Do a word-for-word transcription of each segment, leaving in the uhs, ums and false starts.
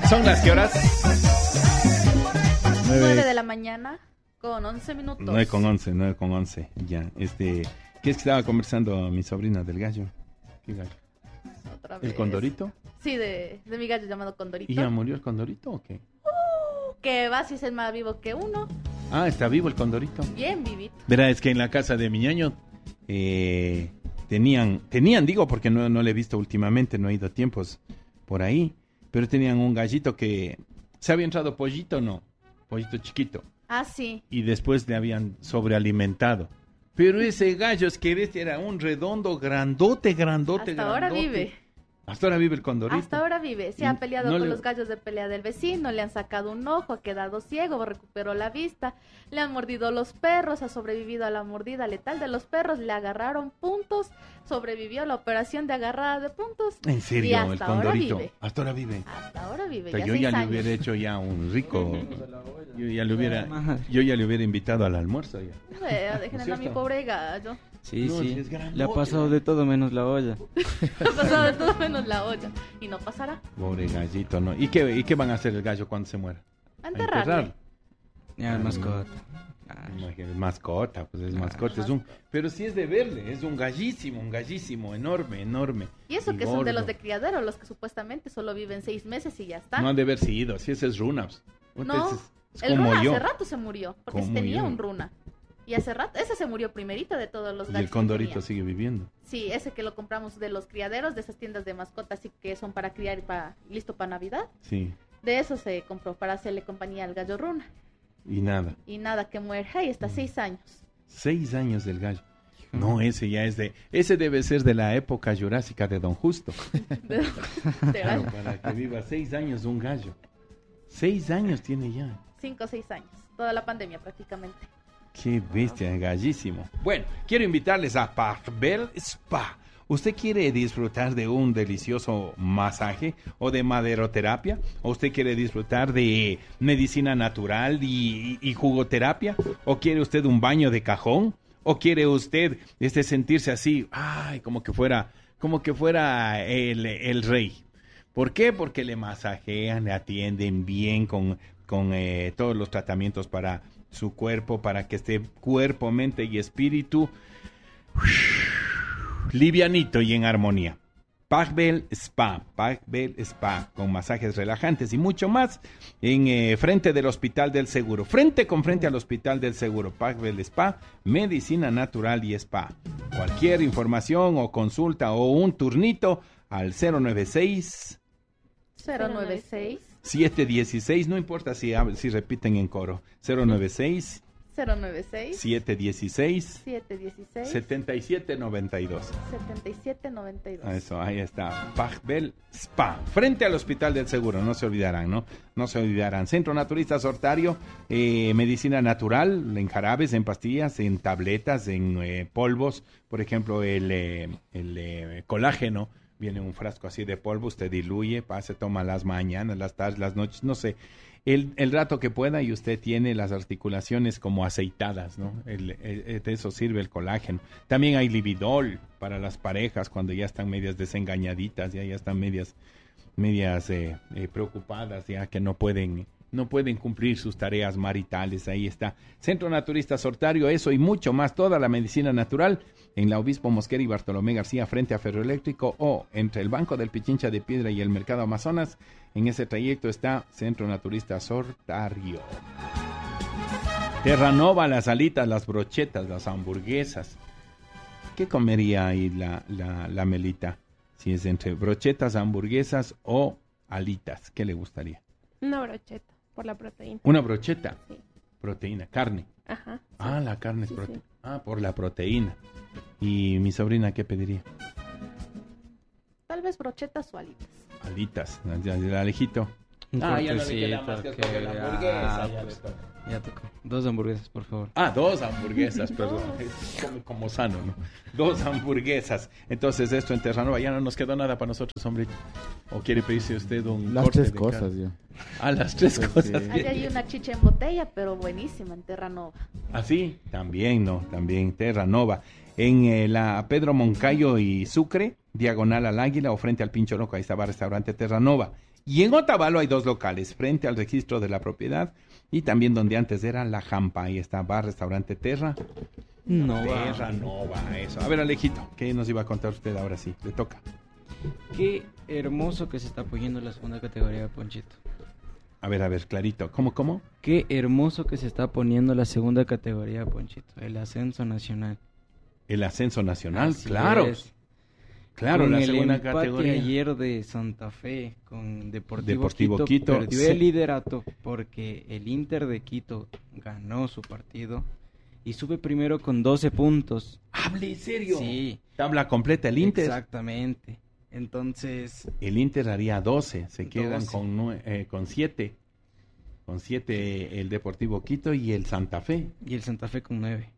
Son las que horas. nueve de la mañana con once minutos. nueve con once, nueve con once. Ya, este. ¿Qué es que estaba conversando mi sobrina del gallo? ¿Qué gallo? Otra vez. ¿El condorito? Sí, de, de mi gallo llamado Condorito. ¿Y ya murió el condorito o qué? Uh, que va si es el más vivo que uno. Ah, está vivo el condorito. Bien vivito. Verá, es que en la casa de mi ñaño eh, tenían, tenían, digo, porque no, no le he visto últimamente, no he ido a tiempos por ahí, pero tenían un gallito que se había entrado pollito, no, pollito chiquito. Ah, sí. Y después le habían sobrealimentado. Pero ese gallo es que ves, era un redondo, grandote, grandote, Hasta grandote. ahora vive. Hasta ahora vive el condorito. Hasta ahora vive. Se Y ha peleado no con le- los gallos de pelea del vecino, le han sacado un ojo, ha quedado ciego, recuperó la vista, le han mordido los perros, ha sobrevivido a la mordida letal de los perros, le agarraron puntos, sobrevivió a la operación de agarrada de puntos. En Y serio, hasta el ahora condorito. vive. Hasta ahora vive. Hasta ahora vive. O sea, ya yo seis ya le años. hubiera hecho ya un rico. Yo ya le hubiera, yo ya le hubiera invitado al almuerzo ya. Vea, déjenle ¿No a es mi cierto? pobre gallo. Sí, No, sí. si es grandote, Le ha pasado de todo menos la olla. Ha pasado de todo menos la olla. Y no pasará. Pobre gallito, ¿no? ¿Y qué, ¿Y qué van a hacer el gallo cuando se muera? A A enterrarle. enterrarlo. Ya, el mascota. Imagínate, mascota, pues es mascota, es un... Pero sí es de verle, es un gallísimo, un gallísimo, enorme, enorme. Y eso que son de gordo. los de criadero, los que supuestamente solo viven seis meses y ya está. No han de haber sido, si ese es Runaps. No, Entonces, es el como runa yo. hace rato se murió, porque sí Como tenía yo. un runa. Y hace rato, ese se murió primerito de todos los Y gallos el que condorito tenía. sigue viviendo. Sí, ese que lo compramos de los criaderos, de esas tiendas de mascotas, así que son para criar y para, listo para Navidad. Sí, De eso se compró para hacerle compañía al gallo runa. y nada. Y nada, que muere. Ahí Mm. está, seis años. Seis años del gallo. No, ese ya es de... Ese debe ser de la época jurásica de Don Justo. De- de Claro, gallo. para que viva seis años un gallo. Seis años tiene ya. Cinco o seis años. Toda la pandemia prácticamente. Qué bestia, gallísimo. Bueno, quiero invitarles a Parbel Spa. ¿Usted quiere disfrutar de un delicioso masaje o de maderoterapia? ¿O usted quiere disfrutar de medicina natural y, y jugoterapia? ¿O quiere usted un baño de cajón? ¿O quiere usted este, sentirse así, ay, como que fuera, como que fuera el, el rey? ¿Por qué? Porque le masajean, le atienden bien con, con eh, todos los tratamientos para su cuerpo, para que esté cuerpo, mente y espíritu livianito y en armonía. Parbel Spa, Parbel Spa, con masajes relajantes y mucho más en eh, frente del Hospital del Seguro, frente con frente al Hospital del Seguro. Parbel Spa, medicina natural y spa. Cualquier información o consulta o un turnito al cero nueve seis cero nueve seis siete uno seis, no importa si, hab- si repiten en coro, cero nueve seis cero nueve seis siete uno seis siete uno seis siete siete nueve dos. setenta y siete noventa y dos. Eso, ahí está, Parbel Spa, frente al Hospital del Seguro, no se olvidarán, ¿no? No se olvidarán. Centro Naturista Sortario, eh, medicina natural, en jarabes, en pastillas, en tabletas, en eh, polvos, por ejemplo, el, eh, el eh, colágeno, viene un frasco así de polvo, usted diluye, pase, toma las mañanas, las tardes, las noches, no sé, el, el rato que pueda y usted tiene las articulaciones como aceitadas, ¿no? El, el- de eso sirve el colágeno. También hay Lividol para las parejas cuando ya están medias desengañaditas, ya, ya están medias, medias eh, eh, preocupadas, ya que no pueden... no pueden cumplir sus tareas maritales. Ahí está. Centro Naturista Sortario, eso y mucho más. Toda la medicina natural en la Obispo Mosquera y Bartolomé García frente a Ferroeléctrico o entre el Banco del Pichincha de Piedra y el Mercado Amazonas. En ese trayecto está Centro Naturista Sortario. Terranova, las alitas, las brochetas, las hamburguesas. ¿Qué comería ahí la, la, la Melita? Si es entre brochetas, hamburguesas o alitas, ¿qué le gustaría? Una brocheta, por la proteína. Una brocheta. Sí. Proteína, carne. Ajá. Ah, la carne es Sí, proteína. sí. Ah, por la proteína. ¿Y mi sobrina qué pediría? Tal vez brochetas o alitas. Alitas, ya, ya, ya, Alejito. Un Ah, ya no le cortecito, queda más que que- escoger la hamburguesa, ah, ya pues, le toca. Ya tocó. Dos hamburguesas, por favor. Ah, dos hamburguesas, perdón. Es como, como sano, ¿no? Dos hamburguesas. Entonces, esto en Terranova ya no nos quedó nada para nosotros, hombre. ¿O quiere pedirse usted un Las corte tres de cosas, carne? yo. Ah, las tres Pues cosas. sí. Allí hay una chicha en botella, pero buenísima en Terranova. Así, también, ¿no? También Terranova. En eh, la Pedro Moncayo y Sucre, diagonal al Águila o frente al Pincho Loco, ahí estaba Restaurante Terranova. Y en Otavalo hay dos locales, frente al registro de la propiedad y también donde antes era La Jampa. Ahí está bar, restaurante Terra. No va. Terra no va eso. A ver, Alejito, ¿qué nos iba a contar usted ahora sí? Le toca. Qué hermoso que se está poniendo la segunda categoría, Ponchito. A ver, a ver, clarito. ¿Cómo, cómo? Qué hermoso que se está poniendo la segunda categoría, Ponchito. El ascenso nacional. El ascenso nacional, Así claro. es. Claro, Con la el segunda empate categoría. ayer de Santa Fe con Deportivo, Deportivo Quito, Quito, perdió sí. el liderato porque el Inter de Quito ganó su partido y sube primero con doce puntos. Hable serio. Sí, Tabla completa el Inter. exactamente. Entonces, El Inter haría doce, se quedan doce. con nue- eh, con siete. Con siete el Deportivo Quito y el Santa Fe. y el Santa Fe con nueve.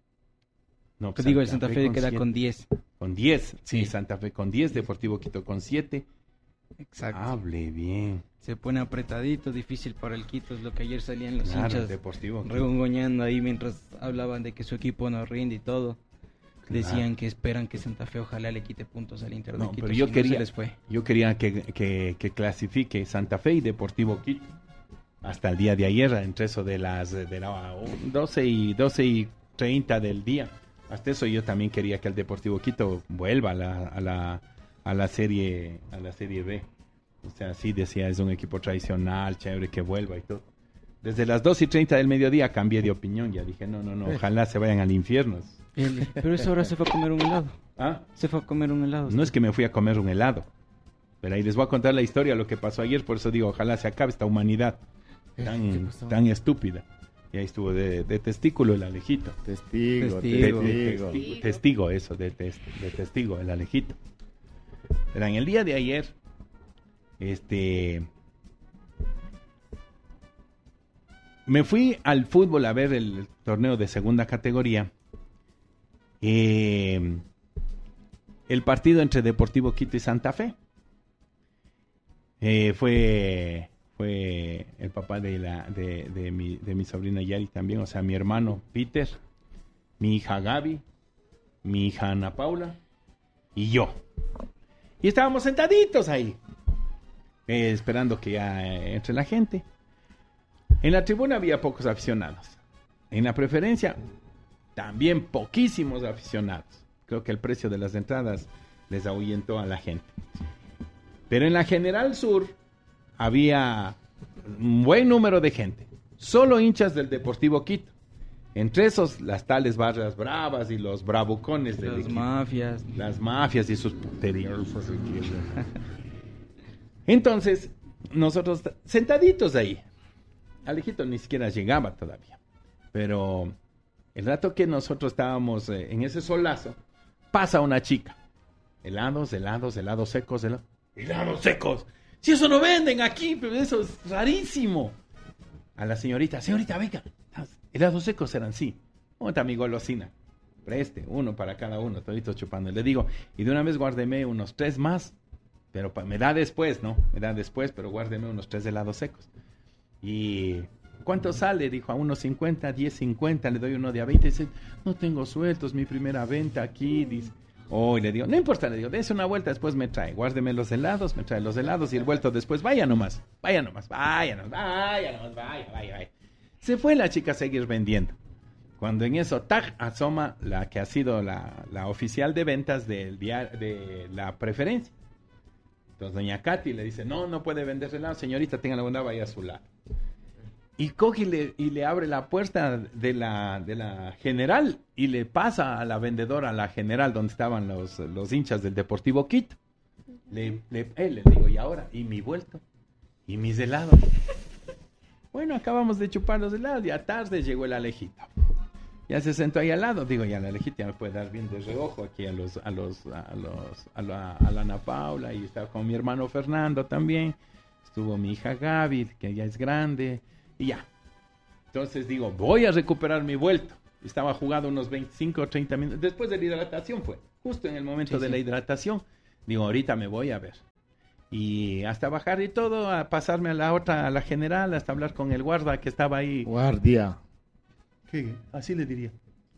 No, Pues digo, el Santa Fe con queda siete. con diez. Con diez, sí, Sí. Santa Fe con diez, Deportivo Quito con siete. Exacto. Hable bien. Se pone apretadito, difícil para el Quito, es lo que ayer salían los Claro, el hinchas Deportivo Quito. regongoñando ahí mientras hablaban de que su equipo no rinde y todo. Decían que esperan que Santa Fe ojalá le quite puntos al Inter de No, Quito. pero yo si no quería- se les fue. Yo quería que, que, que clasifique Santa Fe y Deportivo Quito. Hasta el día de ayer, entre eso de las de la doce y doce y treinta del día. Hasta eso yo también quería que el Deportivo Quito vuelva a la, a la, a la serie a la serie B. O sea, sí decía, es un equipo tradicional, chévere que vuelva y todo. Desde las dos y treinta del mediodía cambié de opinión, ya dije, no, no, no, ojalá se vayan al infierno. Él- Pero eso ahora se fue a comer un helado. ¿Ah? Se fue a comer un helado. No es que me fui a comer un helado, pero ahí les voy a contar la historia, lo que pasó ayer, por eso digo, ojalá se acabe esta humanidad tan, tan estúpida. Y ahí estuvo de, de testículo el Alejito. Testigo, De, Testigo. de- testigo. testigo, testigo, eso, de, tes- de testigo, el Alejito. Pero en el día de ayer, este... me fui al fútbol a ver el torneo de segunda categoría. Eh, el partido entre Deportivo Quito y Santa Fe. Eh, fue fue el papá de la de, de mi, de mi sobrina Yari también, o sea, mi hermano Peter, mi hija Gaby, mi hija Ana Paula y yo. Y estábamos sentaditos ahí, eh, esperando que ya eh, entre la gente. En la tribuna había pocos aficionados. En la preferencia, también poquísimos aficionados. Creo que el precio de las entradas les ahuyentó a la gente. Pero en la General Sur había un buen número de gente. Solo hinchas del Deportivo Quito. Entre esos, las tales barras bravas y los bravucones del Las equipo. mafias. Las mafias y sus puterías. Entonces, nosotros sentaditos ahí. Alejito ni siquiera llegaba todavía. Pero el rato que nosotros estábamos eh, en ese solazo, pasa una chica. Helados, helados, helados secos, helados. ¡Helados secos! Si eso no venden aquí, pero eso es rarísimo. A la señorita, señorita, venga. Helados secos eran, sí. ¿Cómo está mi golosina? Preste, uno para cada uno, toditos chupando. Le digo, y de una vez guárdeme unos tres más. Pero pa- me da después, ¿no? Me da después, pero guárdeme unos tres helados secos. Y ¿cuánto sale? Dijo, a unos cincuenta, diez cincuenta, le doy uno de a veinte. Dice, no tengo sueltos, mi primera venta aquí. Dice, oh, y le digo, no importa, le digo, dése una vuelta, después me trae. Guárdeme los helados, me trae los helados y el vuelto después. Vaya nomás, vaya nomás, vaya nomás, vaya nomás, vaya, vaya, vaya. Se fue la chica a seguir vendiendo. Cuando en eso, tac, asoma la que ha sido la, la oficial de ventas del dia- de la preferencia. Entonces doña Katy le dice, no, no puede vender helado, señorita, tenga la bondad, vaya a su lado. Y coge y le, y le abre la puerta de la, de la general y le pasa a la vendedora, a la general, donde estaban los, los hinchas del Deportivo Quito. Le, le, eh, le digo, ¿y ahora? ¿Y mi vuelto? ¿Y mis helados? Bueno, acabamos de chupar los helados, ya tarde llegó el Alejito. Ya se sentó ahí al lado, digo, ya la Alejito ya me puede dar bien de reojo aquí a los, a los, a los, a la, a la Ana Paula, y estaba con mi hermano Fernando también, estuvo mi hija Gaby, que ya es grande, y ya. Entonces digo, voy a recuperar mi vuelto. Estaba jugado unos veinticinco o treinta minutos, después de la hidratación fue, justo en el momento Sí, de sí. la hidratación. Digo, ahorita me voy a ver. Y hasta bajar y todo, a pasarme a la otra, a la general, hasta hablar con el guarda que estaba ahí. Guardia. ¿Qué? Así le diría.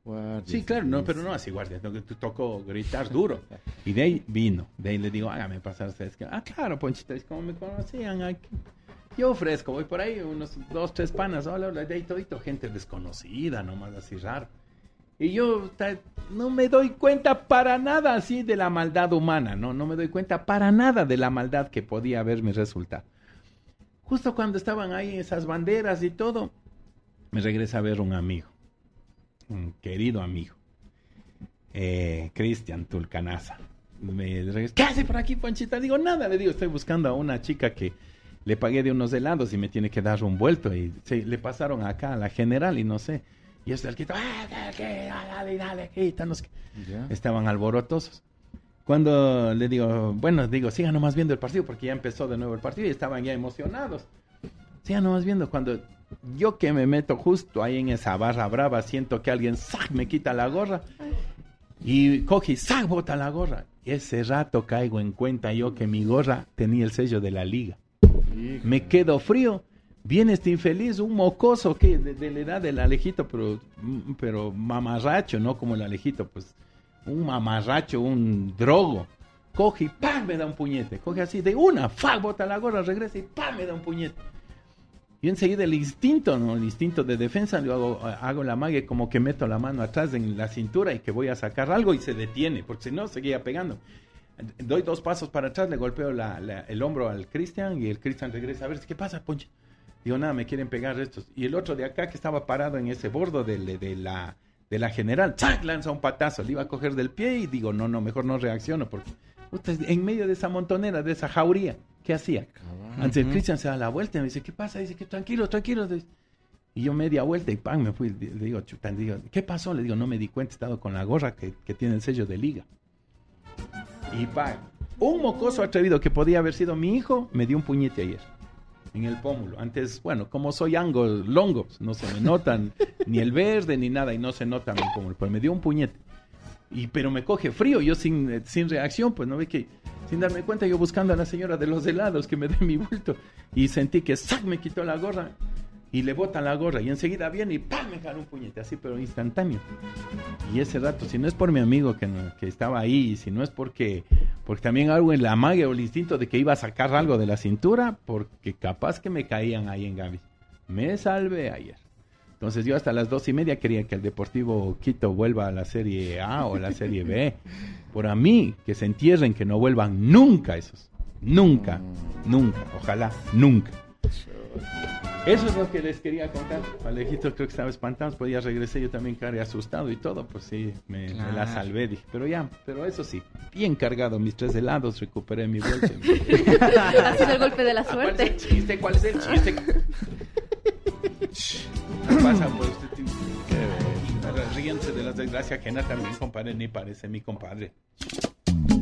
Guardia Sí, claro, no, civil. pero no así, guardia, no, que te tocó gritar duro. Y de ahí vino, de ahí le digo, hágame pasar ustedes. que- Ah, claro, Ponchita, es como me conocían aquí. Yo ofrezco, voy por ahí, unos dos, tres panas, hola, hola, de ahí todito, gente desconocida, nomás así raro. Y yo ta- no me doy cuenta para nada así de la maldad humana, ¿no? No me doy cuenta para nada de la maldad que podía haberme resultado. Justo cuando estaban ahí esas banderas y todo, me regresa a ver un amigo, un querido amigo, eh, Cristian Tulcanaza. Me regresa, ¿qué hace por aquí, Ponchita? Digo, nada, le digo, estoy buscando a una chica que le pagué de unos helados y me tiene que dar un vuelto. Y se, le pasaron acá a la general y no sé. Y este al quito, ah, dale, dale, dale, quita, no sé qué. Ya. Estaban alborotosos. Cuando le digo, bueno, digo, sigan nomás viendo el partido, porque ya empezó de nuevo el partido y estaban ya emocionados. Sigan nomás viendo. Cuando yo que me meto justo ahí en esa barra brava, siento que alguien ¡sac! Me quita la gorra y coge y ¡sac! Bota la gorra. Y ese rato caigo en cuenta yo que mi gorra tenía el sello de la liga. Hijo. Me quedo frío. Viene este infeliz, un mocoso que de, de la edad del Alejito, pero, pero mamarracho, no como el Alejito, pues un mamarracho, un drogo. Coge y ¡pam! Me da un puñete. Coge así de una, ¡fa! Bota la gorra, regresa y ¡pam! Me da un puñete. Y enseguida el instinto, ¿no? El instinto de defensa, lo hago, hago la mague como que meto la mano atrás en la cintura y que voy a sacar algo y se detiene, porque si no seguía pegando. Doy dos pasos para atrás, le golpeo la, la, el hombro al Cristian y el Cristian regresa a ver, ¿qué pasa, Ponche? Digo, nada, me quieren pegar estos. Y el otro de acá que estaba parado en ese bordo de, de, de la, de la general, ¡chac! Lanza un patazo, le iba a coger del pie y digo, no, no, mejor no reacciono porque usted, en medio de esa montonera, de esa jauría, ¿qué hacía? Antes el Ujú. Cristian se da la vuelta y me dice, ¿qué pasa? Dice que tranquilo, tranquilo. Y yo media vuelta y ¡pam! Me fui. Le digo, chuta, le digo, ¿qué pasó? Le digo, no me di cuenta, he estado con la gorra que, que tiene el sello de liga. Y ¡pam! Un mocoso atrevido que podía haber sido mi hijo, me dio un puñete ayer. En el pómulo. Antes, bueno, como soy ango, longo, no se me notan ni el verde ni nada y no se nota mi pómulo. Pues me dio un puñete. Y, pero me coge frío, yo sin, eh, sin reacción, pues no ve que, sin darme cuenta, yo buscando a la señora de los helados que me dé mi bulto. Y sentí que ¡sac! Me quitó la gorra y le botan la gorra. Y enseguida viene y ¡pam! Me jaló un puñete, así, pero instantáneo. Y ese rato, si no es por mi amigo que, no- que estaba ahí, y si no es porque, porque también algo en la magia o el instinto de que iba a sacar algo de la cintura, porque capaz que me caían ahí en Gaby. Me salvé ayer. Entonces yo hasta las dos y media quería que el Deportivo Quito vuelva a la Serie A o la Serie B. Por a mí, que se entierren, que no vuelvan nunca esos. Nunca, nunca, ojalá, nunca. Eso es lo que les quería contar. Alejito creo que estaba espantado, pues ya regresé yo también cargué asustado y todo, pues sí, me, me la Claro. salvé, dije. Pero ya, pero eso sí, bien cargado mis tres helados, recuperé mi vuelta. Ha sido el golpe de la ¿Cuál es el suerte. chiste? ¿Cuál es el chiste? ¿Qué pasa? Pues usted tiene- ríense de las desgracias ajenas también, compadre, ni parece mi compadre.